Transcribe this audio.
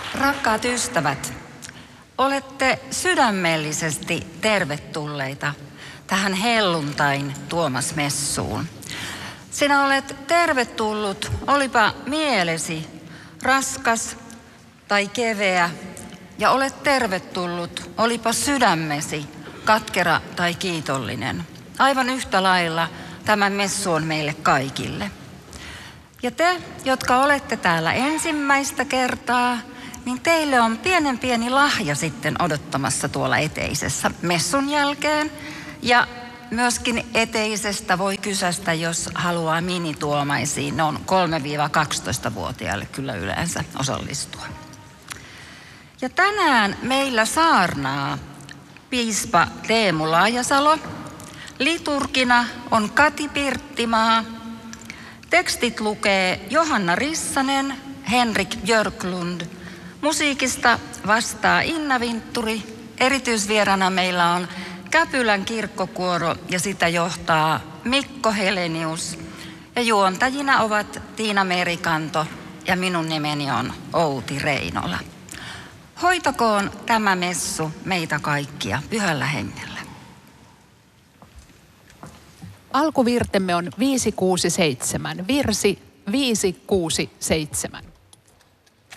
Rakkaat ystävät, olette sydämellisesti tervetulleita tähän helluntain Tuomas-messuun. Sinä olet tervetullut, olipa mielesi raskas tai keveä, ja olet tervetullut, olipa sydämesi katkera tai kiitollinen. Aivan yhtä lailla tämä messu on meille kaikille. Ja te, jotka olette täällä ensimmäistä kertaa, niin teille on pieni lahja sitten odottamassa tuolla eteisessä messun jälkeen. Ja myöskin eteisestä voi kysästä, jos haluaa minituomaisiin. Ne on 3-12-vuotiaille kyllä yleensä osallistua. Ja tänään meillä saarnaa piispa Teemu Laajasalo. Liturgina on Kati Pirttimaa. Tekstit lukee Johanna Rissanen, Henrik Björklund. Musiikista vastaa Inna Vintturi. Erityisvierana meillä on Käpylän kirkkokuoro ja sitä johtaa Mikko Helenius. Ja juontajina ovat Tiina Merikanto ja minun nimeni on Outi Reinola. Hoitakoon tämä messu meitä kaikkia Pyhällä Hengellä. Alkuvirtemme on 567, virsi 567.